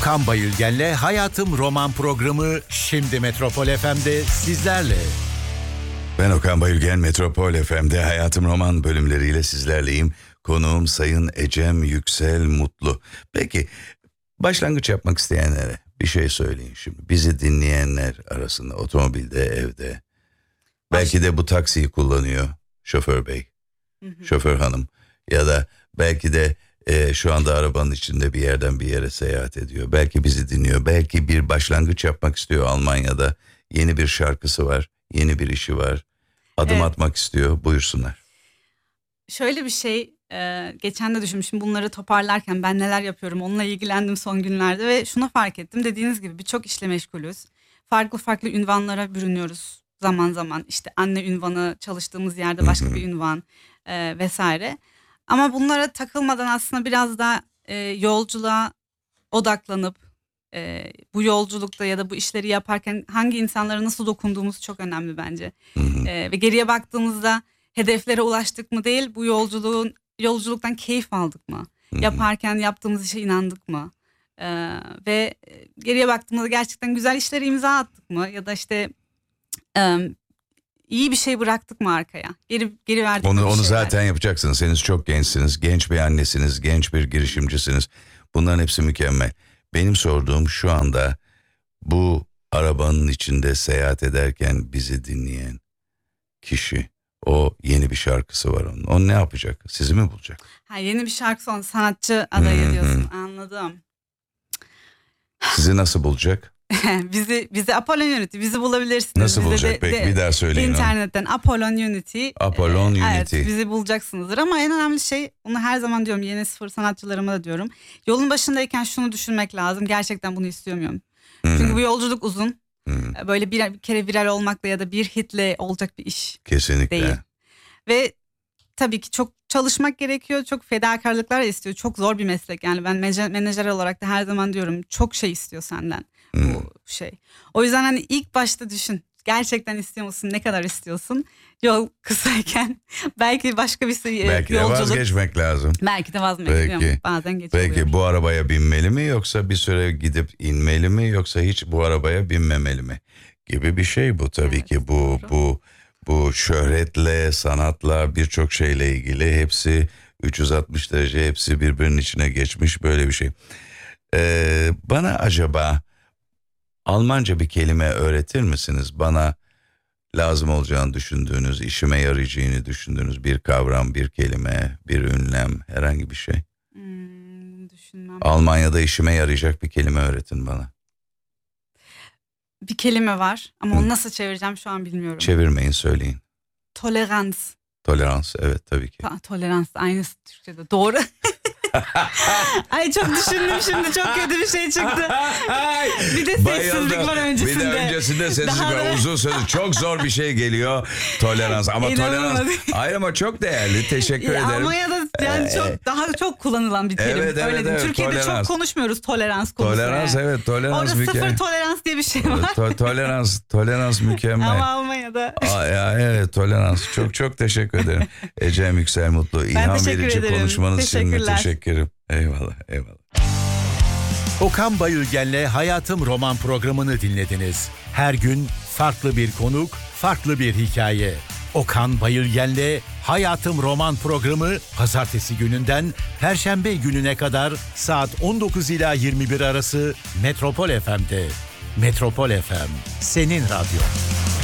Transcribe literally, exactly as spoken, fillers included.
Okan Bayülgen'le Hayatım Roman programı şimdi Metropol F M'de sizlerle. Ben Okan Bayülgen, Metropol F M'de Hayatım Roman bölümleriyle sizlerleyim. Konuğum Sayın Ecem Yüksel Mutlu. Peki, başlangıç yapmak isteyenlere bir şey söyleyin şimdi. Bizi dinleyenler arasında, otomobilde, evde. Belki de bu taksiyi kullanıyor şoför bey, hı hı. şoför hanım. Ya da belki de e, şu anda arabanın içinde bir yerden bir yere seyahat ediyor. Belki bizi dinliyor. Belki bir başlangıç yapmak istiyor Almanya'da. Yeni bir şarkısı var, yeni bir işi var. Adım evet. atmak istiyor. Buyursunlar. Şöyle bir şey, e, geçen de düşünmüşüm bunları toparlarken ben neler yapıyorum onunla ilgilendim son günlerde ve şunu fark ettim. Dediğiniz gibi birçok işle meşgulüz. Farklı farklı ünvanlara bürünüyoruz zaman zaman. İşte anne ünvanı, çalıştığımız yerde başka bir ünvan e, vesaire. Ama bunlara takılmadan aslında biraz da e, yolculuğa odaklanıp e, bu yolculukta ya da bu işleri yaparken hangi insanlara nasıl dokunduğumuz çok önemli bence. E, ve geriye baktığımızda hedeflere ulaştık mı değil, bu yolculuğun yolculuktan keyif aldık mı? Yaparken yaptığımız işe inandık mı? E, ve geriye baktığımızda gerçekten güzel işlere imza attık mı? Ya da işte e, iyi bir şey bıraktık mı arkaya? Geri geri verdik onu, mi? Onu şeyler? zaten yapacaksınız. Henüz çok gençsiniz. Genç bir annesiniz. Genç bir girişimcisiniz. Bunların hepsi mükemmel. Benim sorduğum şu anda bu arabanın içinde seyahat ederken bizi dinleyen kişi, o yeni bir şarkısı var onun. O ne yapacak? Sizi mi bulacak? Ha, yeni bir şarkı son sanatçı adayı hmm, diyorsun. Hmm. Anladım. Sizi nasıl bulacak? bizi bizi Apollon Unity bizi bulabilirsiniz. Nasıl bizi bulacak de, peki? De, bir daha söyleyin. İnternetten onu. Apollon Unity. Apollon e, Unity. Evet, bizi bulacaksınızdır ama en önemli şey, onu her zaman diyorum, yeni sıfır sanatçılarıma da diyorum. Yolun başındayken şunu düşünmek lazım. Gerçekten bunu istiyor muyum? Hmm. Çünkü bu yolculuk uzun. Hmm. Böyle bir, bir kere viral olmakla ya da bir hitle olacak bir iş. Kesinlikle. Değil. Ve tabii ki çok çalışmak gerekiyor. Çok fedakarlıklar istiyor. Çok zor bir meslek. Yani ben menajer olarak da her zaman diyorum, çok şey istiyor senden hmm. bu şey. O yüzden hani ilk başta düşün. Gerçekten istiyor musun? Ne kadar istiyorsun? Yol kısayken belki başka bir şey, belki yolculuk. Belki de vazgeçmek lazım. Belki de vazgeçmek. Bazen geçiyor. Peki bu arabaya binmeli mi, yoksa bir süre gidip inmeli mi, yoksa hiç bu arabaya binmemeli mi? Gibi bir şey bu tabii evet, ki. Bu doğru. bu bu şöhretle, sanatla, birçok şeyle ilgili, hepsi üç yüz altmış derece, hepsi birbirinin içine geçmiş böyle bir şey. Ee, bana acaba Almanca bir kelime öğretir misiniz? Bana lazım olacağını düşündüğünüz, işime yarayacağını düşündüğünüz bir kavram, bir kelime, bir ünlem, herhangi bir şey. Hmm, düşünmem. Almanya'da işime yarayacak bir kelime öğretin bana. Bir kelime var ama Hı. onu nasıl çevireceğim şu an bilmiyorum. Çevirmeyin, söyleyin. Tolerans. Tolerans, evet tabii ki. Ta- tolerans aynısı Türkçe'de, doğru. Ay çok düşündüm şimdi, çok kötü bir şey çıktı. Bir de sessizlik var öncesinde. Bir de öncesinde sessizlik var. Da... Uzun sözü çok zor bir şey geliyor. Tolerans ama İnanılmaz. Tolerans. Hayır ama çok değerli. Teşekkür ya, ederim. Almanya'da yani ee, çok daha çok kullanılan bir terim. Evet, evet, evet, Türkiye'de tolerans. çok konuşmuyoruz tolerans konusunu. Tolerans yani. Evet tolerans. Orada mükemmel. Sıfır tolerans diye bir şey var. To- tolerans, tolerans mükemmel. Ama Almanya'da. Aa, ya, evet tolerans. Çok çok teşekkür ederim. Ecem Yüksel Mutlu. İlham verici ederim. Konuşmanız için müteşekkirim. Eyvallah, eyvallah. Okan Bayülgen'le Hayatım Roman programını dinlediniz. Her gün farklı bir konuk, farklı bir hikaye. Okan Bayülgen'le Hayatım Roman programı pazartesi gününden perşembe gününe kadar saat on dokuz ila yirmi bir arası Metropol F M'de. Metropol F M, senin radyo.